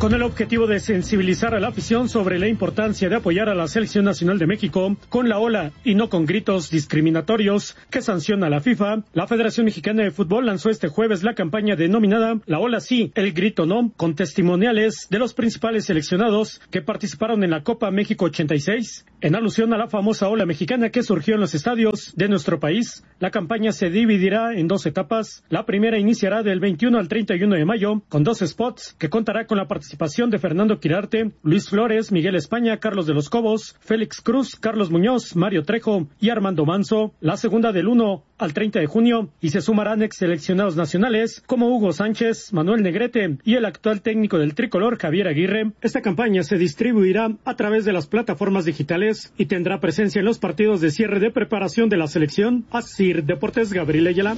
Con el objetivo de sensibilizar a la afición sobre la importancia de apoyar a la Selección Nacional de México con la ola y no con gritos discriminatorios que sanciona la FIFA, la Federación Mexicana de Fútbol lanzó este jueves la campaña denominada La ola sí, el grito no, con testimoniales de los principales seleccionados que participaron en la Copa México 86. En alusión a la famosa ola mexicana que surgió en los estadios de nuestro país, la campaña se dividirá en 2 etapas. La primera iniciará del 21 al 31 de mayo con 2 spots que contará con la participación de Fernando Quirarte, Luis Flores, Miguel España, Carlos de los Cobos, Félix Cruz, Carlos Muñoz, Mario Trejo y Armando Manso. La segunda del 1 al 30 de junio y se sumarán ex seleccionados nacionales como Hugo Sánchez, Manuel Negrete y el actual técnico del tricolor Javier Aguirre. Esta campaña se distribuirá a través de las plataformas digitales y tendrá presencia en los partidos de cierre de preparación de la selección. Asir Deportes, Gabriel Ayala.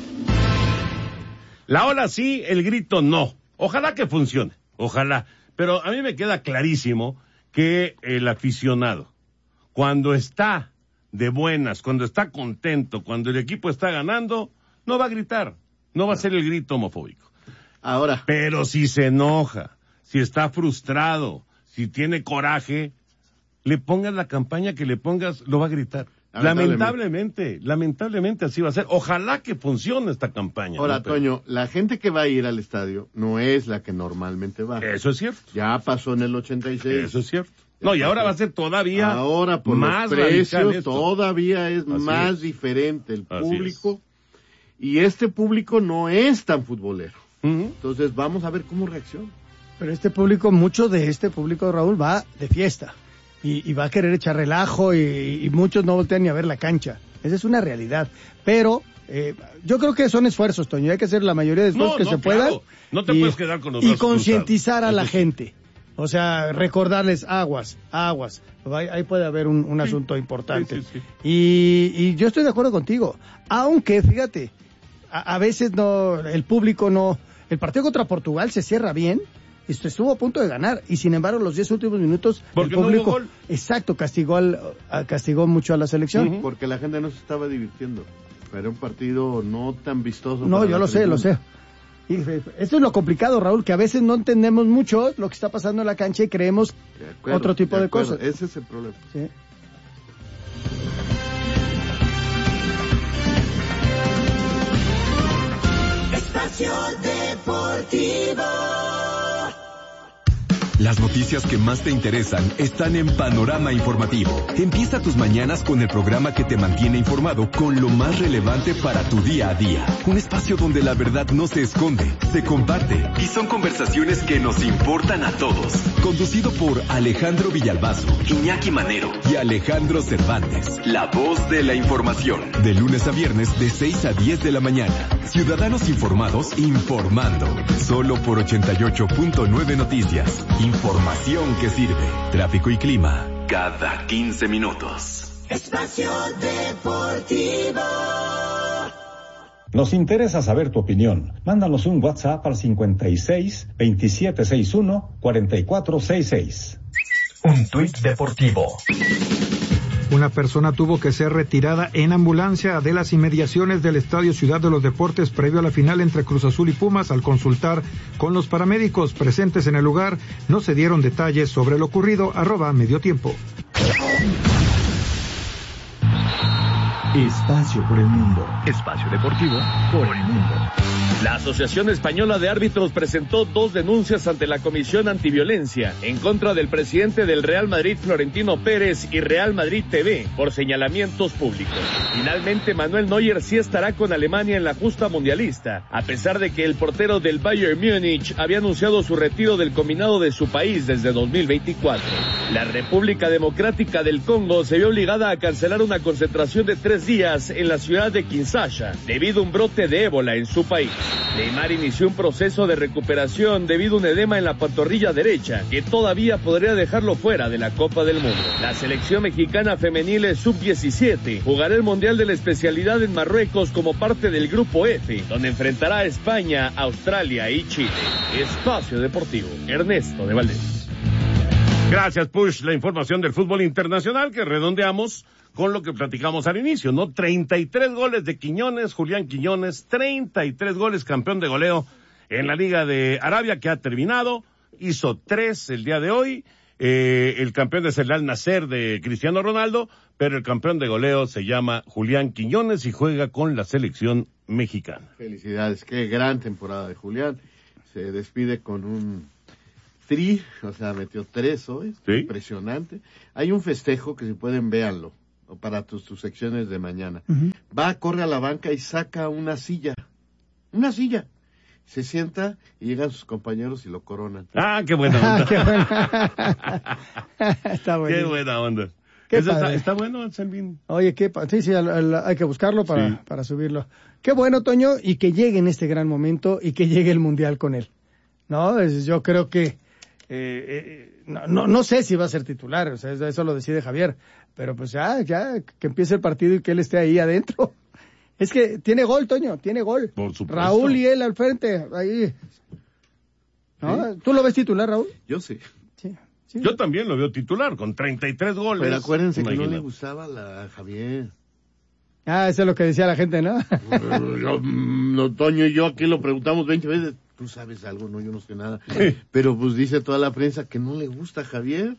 La ola sí, el grito no. Ojalá que funcione, ojalá. Pero a mí me queda clarísimo que el aficionado, cuando está de buenas, cuando está contento, cuando el equipo está ganando, no va a gritar, no va a ser el grito homofóbico. Ahora. Pero si se enoja, si está frustrado, si tiene coraje, le pongas la campaña que le pongas, lo va a gritar. Lamentablemente así va a ser. Ojalá que funcione esta campaña. Ahora, ¿no? Toño, la gente que va a ir al estadio no es la que normalmente va. Eso es cierto. Ya pasó en el 86. Eso es cierto. No, y ahora va a ser todavía ahora por más los precios esto. Todavía es Así más es. diferente el público. Y este público no es tan futbolero. Entonces vamos a ver cómo reacciona. Pero este público, mucho de este público, Raúl, va de fiesta. Y va a querer echar relajo y muchos no voltean ni a ver la cancha. Esa es una realidad. Pero yo creo que son esfuerzos, Toño. Hay que hacer la mayoría de esfuerzos que se puedan. No te puedes quedar con los y brazos concientizar cruzados. a la gente. O sea, recordarles aguas. Ahí puede haber un asunto importante. Sí. Y yo estoy de acuerdo contigo. Aunque, fíjate, a veces no, el público no. El partido contra Portugal se cierra bien. Estuvo a punto de ganar y sin embargo los 10 últimos minutos porque el público, no hubo gol. Exacto, castigó mucho a la selección. Porque la gente no se estaba divirtiendo. Era un partido no tan vistoso. No, yo lo sé. Y esto es lo complicado, Raúl, que a veces no entendemos mucho lo que está pasando en la cancha y creemos otro tipo de cosas. Ese es el problema. Sí. Espacio Deportivo. Las noticias que más te interesan están en Panorama Informativo. Empieza tus mañanas con el programa que te mantiene informado con lo más relevante para tu día a día. Un espacio donde la verdad no se esconde, se comparte y son conversaciones que nos importan a todos. Conducido por Alejandro Villalbazo, Iñaki Manero y Alejandro Cervantes. La voz de la información. De lunes a viernes de 6 a 10 de la mañana. Ciudadanos informados informando. Solo por 88.9 Noticias. Información que sirve. Tráfico y clima cada 15 minutos. Espacio Deportivo. Nos interesa saber tu opinión. Mándanos un WhatsApp al 56 2761 4466. Un tuit deportivo. Una persona tuvo que ser retirada en ambulancia de las inmediaciones del Estadio Ciudad de los Deportes previo a la final entre Cruz Azul y Pumas. Al consultar con los paramédicos presentes en el lugar, no se dieron detalles sobre lo ocurrido. @mediotiempo. Espacio por el mundo. Espacio deportivo por el mundo. La Asociación Española de Árbitros presentó 2 denuncias ante la Comisión Antiviolencia en contra del presidente del Real Madrid, Florentino Pérez, y Real Madrid TV por señalamientos públicos. Finalmente, Manuel Neuer sí estará con Alemania en la justa mundialista, a pesar de que el portero del Bayern Múnich había anunciado su retiro del combinado de su país desde 2024. La República Democrática del Congo se vio obligada a cancelar una concentración de 3 días en la ciudad de Kinshasa debido a un brote de ébola en su país. Neymar inició un proceso de recuperación debido a un edema en la pantorrilla derecha que todavía podría dejarlo fuera de la Copa del Mundo. La selección mexicana femenil sub-17 jugará el Mundial de la especialidad en Marruecos como parte del Grupo F, donde enfrentará a España, Australia y Chile. Espacio Deportivo, Ernesto de Valdés. Gracias, Push. La información del fútbol internacional que redondeamos con lo que platicamos al inicio, ¿no? 33 goles de Quiñones, Julián Quiñones, 33 goles, campeón de goleo en la Liga de Arabia que ha terminado. hizo 3 el día de hoy. El campeón es el Al Nassr de Cristiano Ronaldo, pero el campeón de goleo se llama Julián Quiñones y juega con la selección mexicana. Felicidades, qué gran temporada de Julián. Se despide con un tri, o sea, metió 3 hoy, ¿Sí? Impresionante. Hay un festejo que si pueden véanlo, para tus secciones de mañana. Corre a la banca y saca una silla, se sienta y llegan sus compañeros y lo coronan. Ah, qué buena onda. Qué está bueno. Qué buena onda. Está bueno, Anselmín. Oye, sí, hay que buscarlo para subirlo. Qué bueno, Toño, y que llegue en este gran momento y que llegue el Mundial con él. No, yo creo que no sé si va a ser titular, o sea, eso lo decide Javier, pero pues ya que empiece el partido y que él esté ahí adentro. Es que tiene gol, Toño, tiene gol. Por supuesto. Raúl y él al frente, ahí. ¿No? ¿Sí? ¿Tú lo ves titular, Raúl? Yo sí. Sí. Yo también lo veo titular, con 33 goles. Pero acuérdense que no le gustaba la Javier. Eso es lo que decía la gente, ¿no? Toño y yo aquí lo preguntamos 20 veces. ¿Tú sabes algo? No, yo no sé nada. Pero pues dice toda la prensa que no le gusta a Javier.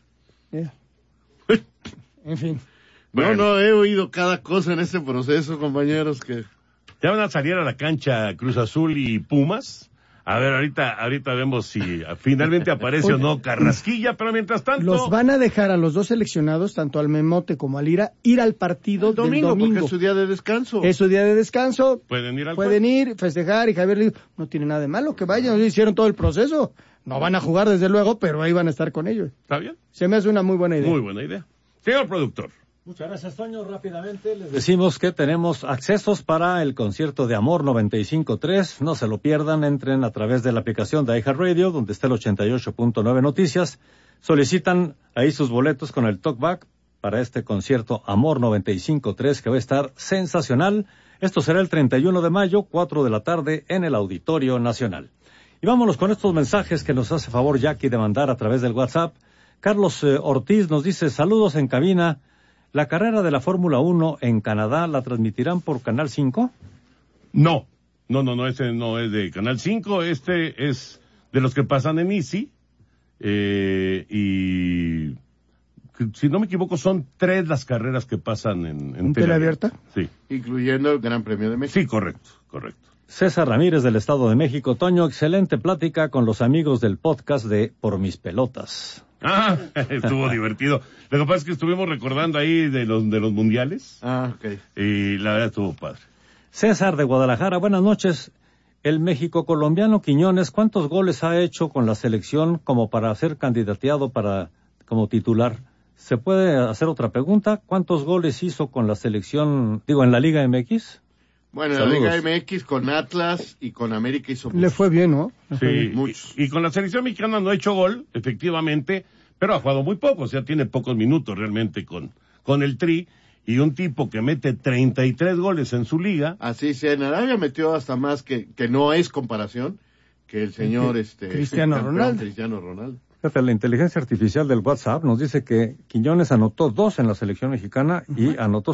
En fin. Bueno. No, he oído cada cosa en este proceso, compañeros, que... Ya van a salir a la cancha Cruz Azul y Pumas. A ver, ahorita vemos si finalmente aparece o no Carrasquilla, pero mientras tanto... Los van a dejar a los dos seleccionados, tanto al Memote como al Ira, ir al partido del domingo. Porque es su día de descanso. Es su día de descanso. Pueden ir, festejar, y Javier le dijo, no tiene nada de malo, que vayan, hicieron todo el proceso. No van a jugar desde luego, pero ahí van a estar con ellos. ¿Está bien? Se me hace una muy buena idea. Muy buena idea. Señor productor. Muchas gracias, Toño. Rápidamente les decimos que tenemos accesos para el concierto de Amor 95.3. No se lo pierdan, entren a través de la aplicación de iHeartRadio, donde está el 88.9 Noticias. Solicitan ahí sus boletos con el talkback para este concierto Amor 95.3, que va a estar sensacional. Esto será el 31 de mayo, 4 de la tarde, en el Auditorio Nacional. Y vámonos con estos mensajes que nos hace favor Jackie de mandar a través del WhatsApp. Carlos Ortiz nos dice, saludos en cabina. ¿La carrera de la Fórmula 1 en Canadá la transmitirán por Canal 5? No, ese no es de Canal 5, este es de los que pasan en Easy, y si no me equivoco son 3 las carreras que pasan en teleabierta. Sí. Incluyendo el Gran Premio de México. Sí, correcto. César Ramírez del Estado de México. Toño, excelente plática con los amigos del podcast de Por Mis Pelotas. Estuvo divertido. Lo que pasa es que estuvimos recordando ahí de los mundiales. Ok. Y la verdad estuvo padre. César de Guadalajara, buenas noches. El México-colombiano Quiñones, ¿cuántos goles ha hecho con la selección como para ser candidateado como titular? ¿Se puede hacer otra pregunta? ¿Cuántos goles hizo con la selección, en la Liga MX? Bueno, en la Liga MX con Atlas y con América hizo mucho. Le fue bien, ¿no? Sí, muchos. Y con la selección mexicana no ha hecho gol, efectivamente, pero ha jugado muy poco, o sea, tiene pocos minutos realmente con el Tri, y un tipo que mete 33 goles en su liga. Así sea, en Arabia metió hasta más que no es comparación, que el señor Cristiano Ronaldo. Fíjate, la inteligencia artificial del WhatsApp nos dice que Quiñones anotó 2 en la selección mexicana y anotó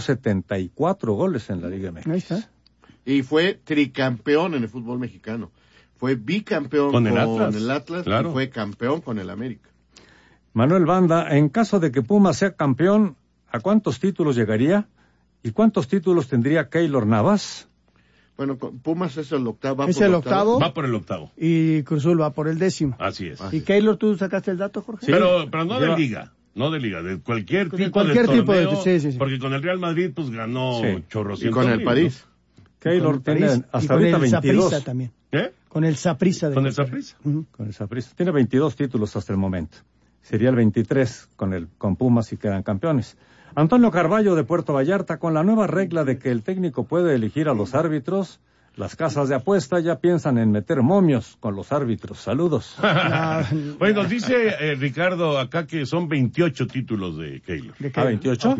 74 goles en la Liga MX. Ahí está. Y fue tricampeón en el fútbol mexicano. Fue bicampeón con el Atlas claro. Y fue campeón con el América. Manuel Banda, en caso de que Pumas sea campeón, ¿a cuántos títulos llegaría? ¿Y cuántos títulos tendría Keylor Navas? Bueno, Pumas es el octavo. Es el octavo. Va por el octavo. Y Cruz Azul va por el 10º. Así es. ¿Y Keylor, tú sacaste el dato, Jorge? Sí. Pero no de liga. No de liga, de cualquier tipo de torneo. Sí. Porque con el Real Madrid, pues ganó chorrocientos. Y con el París. Keylor tiene hasta ahorita 22. También. ¿Eh? Con el Saprissa. Con el Saprissa. Con el Saprissa. Tiene 22 títulos hasta el momento. Sería el 23 con Pumas si quedan campeones. Antonio Carballo de Puerto Vallarta, con la nueva regla de que el técnico puede elegir a los árbitros, las casas de apuesta ya piensan en meter momios con los árbitros. Saludos. Bueno, nos dice Ricardo acá que son 28 títulos de Keylor. ¿De qué? 28?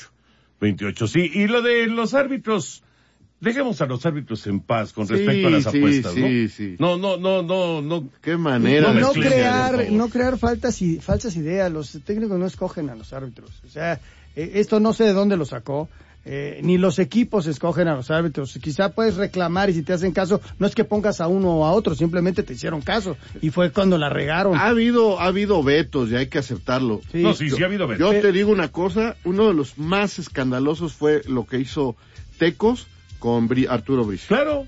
28, sí. Y lo de los árbitros, dejemos a los árbitros en paz con respecto a las apuestas, ¿no? Sí. No. Qué manera de no crear falsas ideas. Los técnicos no escogen a los árbitros. O sea, esto no sé de dónde lo sacó. ni los equipos escogen a los árbitros. Quizá puedes reclamar y si te hacen caso, no es que pongas a uno o a otro, simplemente te hicieron caso. Y fue cuando la regaron. Ha habido vetos y hay que aceptarlo. Sí. No, sí ha habido vetos. Yo te digo una cosa, uno de los más escandalosos fue lo que hizo Tecos con Arturo Bricio. Claro.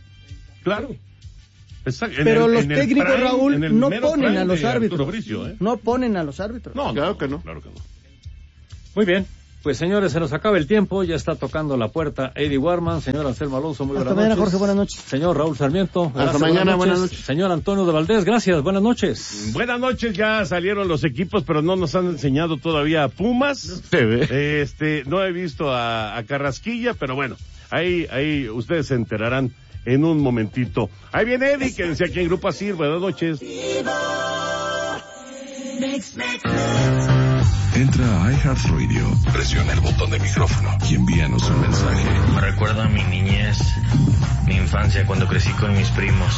Pero los técnicos, Raúl, no ponen a los árbitros. Bricio, No ponen a los árbitros. No, claro que no. Muy bien. Pues señores, se nos acaba el tiempo, ya está tocando la puerta Eddie Warman, señor Anselmo Alonso, muy buenas noches. Hasta mañana, Jorge, buenas noches. Señor Raúl Sarmiento, gracias. Hasta mañana, buenas noches. Señor Antonio de Valdés, gracias, buenas noches. Buenas noches, ya salieron los equipos, pero no nos han enseñado todavía a Pumas. No he visto a Carrasquilla, pero bueno, ahí ustedes se enterarán en un momentito. Ahí viene Eddie, quédense aquí en Grupo Asir, buenas noches. Entra a iHeartRadio, presiona el botón de micrófono y envíanos un mensaje. Me recuerda a mi niñez, mi infancia cuando crecí con mis primos.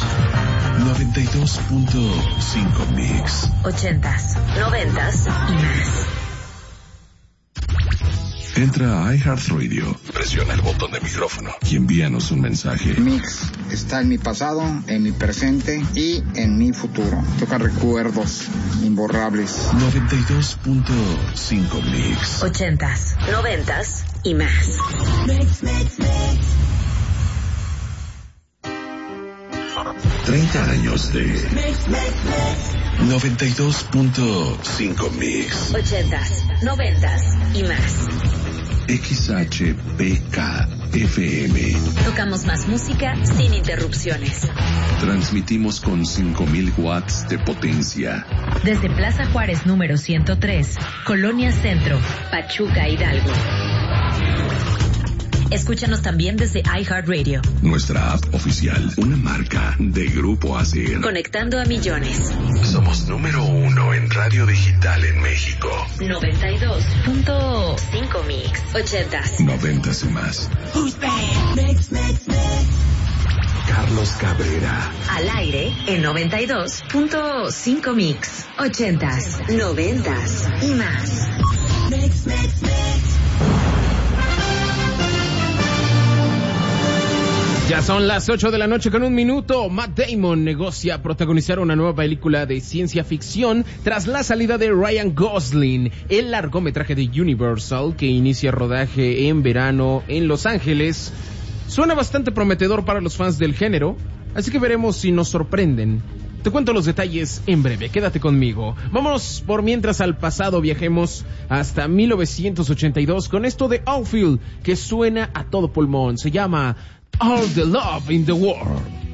92.5 Mix. 80s, 90s y más. Entra a iHeartRadio, presiona el botón de micrófono y envíanos un mensaje. Mix está en mi pasado, en mi presente y en mi futuro. Toca recuerdos imborrables. 92.5 Mix. 80s, 90s y más. Mix. 30 años de 92.5 Mix. 80s, 90s y más. XHPK FM. Tocamos más música sin interrupciones. Transmitimos con 5,000 watts de potencia. Desde Plaza Juárez número 103, Colonia Centro, Pachuca, Hidalgo. Escúchanos también desde iHeartRadio. Nuestra app oficial, una marca de Grupo Asir. Conectando a millones. Somos número 1 en radio digital en México. 92.5 Mix. 80s. 90s y más. Mix. Carlos Cabrera. Al aire en 92.5 Mix. 80s, 90s y más. Mix. Ya son las 8 de la noche con 1 minuto. Matt Damon negocia protagonizar una nueva película de ciencia ficción tras la salida de Ryan Gosling. El largometraje de Universal, que inicia rodaje en verano en Los Ángeles, suena bastante prometedor para los fans del género, así que veremos si nos sorprenden. Te cuento los detalles en breve, quédate conmigo. Vámonos por mientras al pasado, viajemos hasta 1982 con esto de Outfield, que suena a todo pulmón. Se llama All the Love in the World.